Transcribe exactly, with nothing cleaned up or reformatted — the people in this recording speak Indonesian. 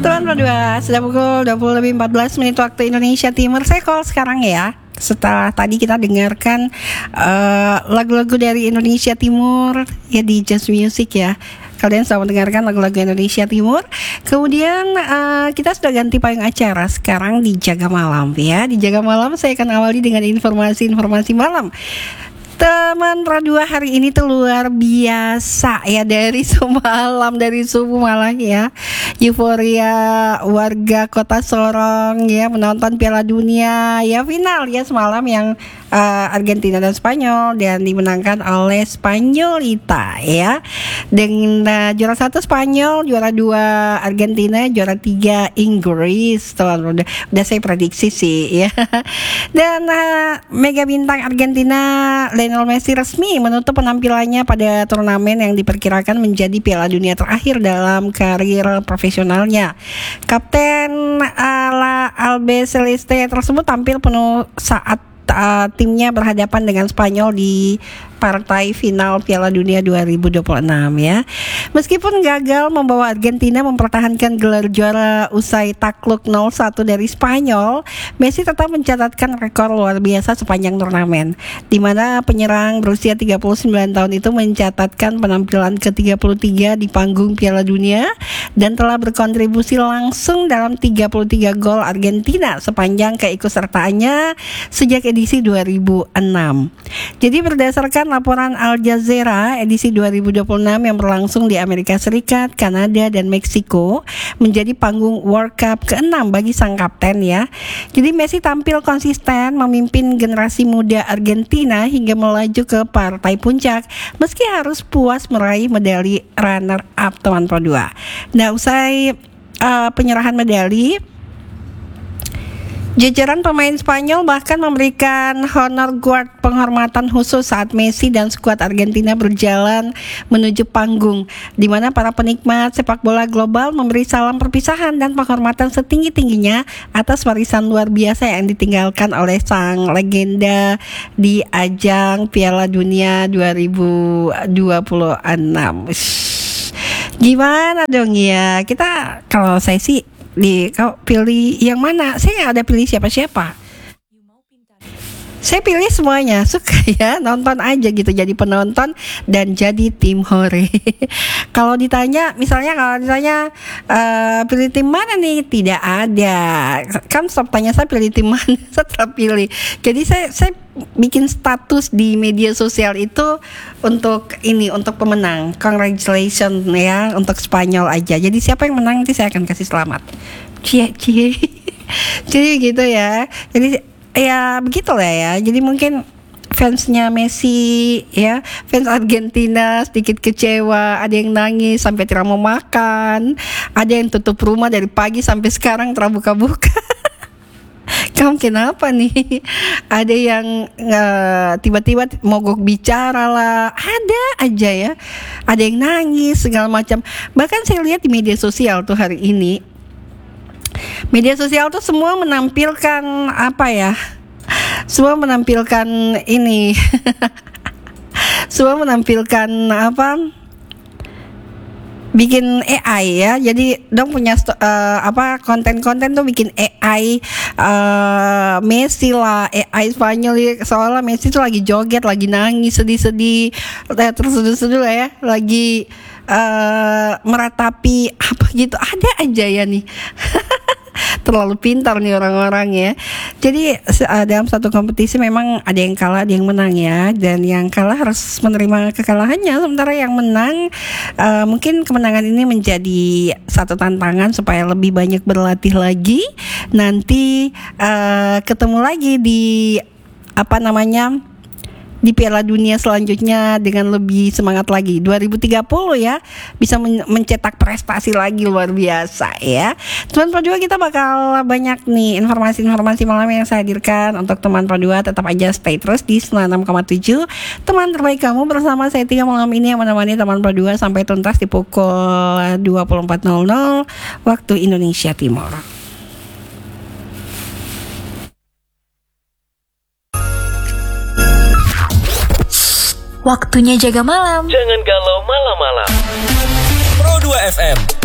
Teman berdua, sudah pukul dua puluh lebih empat belas menit waktu Indonesia Timur. Saya call sekarang ya. Setelah tadi kita dengarkan uh, lagu-lagu dari Indonesia Timur ya di Just Music ya. Kalian sudah mendengarkan lagu-lagu Indonesia Timur. Kemudian uh, kita sudah ganti payung acara. Sekarang di Jaga Malam ya. Di Jaga Malam saya akan awali dengan informasi-informasi malam. Teman Radua hari ini tuh luar biasa ya, dari semalam, dari subuh malah ya, euforia warga kota Sorong ya menonton Piala Dunia ya, final ya semalam yang uh, Argentina dan Spanyol, dan dimenangkan oleh Spanyolita ya, dengan uh, juara satu Spanyol, juara dua Argentina, juara tiga Inggris. Tuh, udah, udah saya prediksi sih ya. Dan uh, mega bintang Argentina Lionel Messi resmi menutup penampilannya pada turnamen yang diperkirakan menjadi Piala Dunia terakhir dalam karir profesionalnya. Kapten ala Albe Celeste tersebut tampil penuh saat uh, timnya berhadapan dengan Spanyol di partai final Piala Dunia dua ribu dua puluh enam ya. Meskipun gagal membawa Argentina mempertahankan gelar juara usai takluk nol satu dari Spanyol, Messi tetap mencatatkan rekor luar biasa sepanjang turnamen, di mana penyerang berusia tiga puluh sembilan tahun itu mencatatkan penampilan ke tiga puluh tiga di panggung Piala Dunia dan telah berkontribusi langsung dalam tiga puluh tiga gol Argentina sepanjang keikutsertaannya sejak edisi dua ribu enam. Jadi berdasarkan laporan Al Jazeera, edisi dua ribu dua puluh enam yang berlangsung di Amerika Serikat, Kanada, dan Meksiko menjadi panggung World Cup keenam bagi sang kapten ya. Jadi Messi tampil konsisten memimpin generasi muda Argentina hingga melaju ke partai puncak meski harus puas meraih medali runner up teman Pro dua. Nah, usai uh, penyerahan medali, jajaran pemain Spanyol bahkan memberikan honor guard penghormatan khusus saat Messi dan skuad Argentina berjalan menuju panggung, di mana para penikmat sepak bola global memberi salam perpisahan dan penghormatan setinggi-tingginya atas warisan luar biasa yang ditinggalkan oleh sang legenda di ajang Piala Dunia dua ribu dua puluh enam. Gimana dong ya? Kita, kalau saya sih di kau pilih yang mana? Saya nggak ada pilih siapa-siapa. Saya pilih semuanya, suka ya, nonton aja gitu, jadi penonton dan jadi tim hore. Kalau ditanya, misalnya kalau ditanya uh, pilih tim mana nih, tidak ada. Kan stop tanya saya pilih tim mana, setelah pilih. Jadi saya saya bikin status di media sosial itu untuk ini, untuk pemenang. Congratulations ya untuk Spanyol aja. Jadi siapa yang menang nanti saya akan kasih selamat. Cie cie. Jadi gitu ya. Jadi ya begitulah ya. Jadi mungkin fansnya Messi ya, fans Argentina sedikit kecewa, ada yang nangis sampai tidak mau makan, ada yang tutup rumah dari pagi sampai sekarang terbuka-buka. Kamu kenapa nih? Ada yang uh, tiba-tiba mogok bicara lah, ada aja ya. Ada yang nangis segala macam. Bahkan saya lihat di media sosial tuh hari ini, media sosial tuh semua menampilkan apa ya? Semua menampilkan ini. Semua menampilkan apa? Bikin A I ya. Jadi dong punya uh, apa konten-konten tuh bikin A I uh, Messi lah, A I Spanyol, soalnya Messi tuh lagi joget, lagi nangis, sedih-sedih, terseduh-seduh lah ya, lagi uh, meratapi apa gitu. Ada aja ya nih. Terlalu pintar nih orang-orang ya. Jadi dalam satu kompetisi memang ada yang kalah, ada yang menang ya. Dan yang kalah harus menerima kekalahannya. Sementara yang menang uh, mungkin kemenangan ini menjadi satu tantangan supaya lebih banyak berlatih lagi. Nanti uh, ketemu lagi di apa namanya, di Piala Dunia selanjutnya dengan lebih semangat lagi. dua ribu tiga puluh ya, bisa men- mencetak prestasi lagi luar biasa ya. Teman Pro dua, kita bakal banyak nih informasi-informasi malam yang saya hadirkan untuk teman Pro dua. Tetap aja stay terus di sembilan puluh enam koma tujuh. Teman terbaik kamu bersama saya Tia malam ini yang menemani teman Pro dua sampai tuntas di pukul dua puluh empat nol nol waktu Indonesia Timur. Waktunya jaga malam. Jangan galau malam-malam. Pro dua F M.